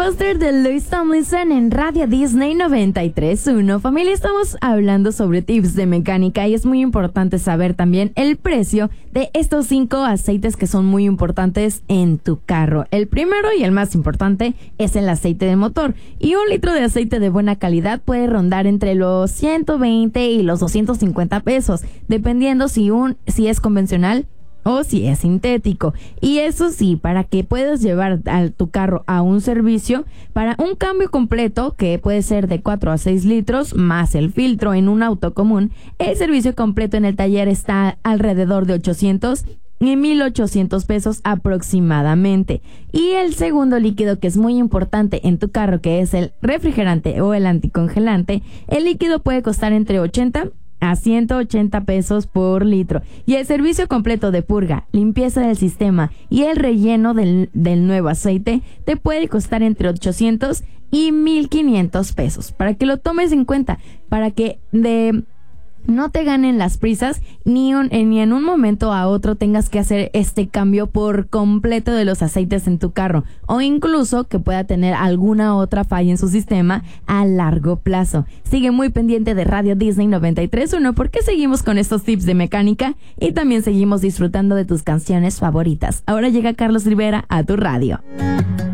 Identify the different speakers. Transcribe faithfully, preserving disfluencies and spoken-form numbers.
Speaker 1: Blockbuster de Louis Tomlinson en Radio Disney noventa y tres punto uno. Familia, estamos hablando sobre tips de mecánica y es muy importante saber también el precio de estos cinco aceites que son muy importantes en tu carro. El primero y el más importante es el aceite de motor, y un litro de aceite de buena calidad puede rondar entre los ciento veinte y los doscientos cincuenta pesos, dependiendo si, un, si es convencional o si es sintético. Y eso sí, para que puedas llevar a tu carro a un servicio, para un cambio completo, que puede ser de cuatro a seis litros, más el filtro en un auto común, el servicio completo en el taller está alrededor de ochocientos y mil ochocientos pesos aproximadamente. Y el segundo líquido que es muy importante en tu carro, que es el refrigerante o el anticongelante, el líquido puede costar entre ochenta a ciento ochenta pesos por litro, y el servicio completo de purga, limpieza del sistema y el relleno del, del nuevo aceite te puede costar entre ochocientos y mil quinientos pesos, para que lo tomes en cuenta, para que de no te ganen las prisas, ni, un, ni en un momento a otro tengas que hacer este cambio por completo de los aceites en tu carro, o incluso que pueda tener alguna otra falla en su sistema a largo plazo. Sigue muy pendiente de Radio Disney noventa y tres punto uno, porque seguimos con estos tips de mecánica y también seguimos disfrutando de tus canciones favoritas. Ahora llega Carlos Rivera a tu radio.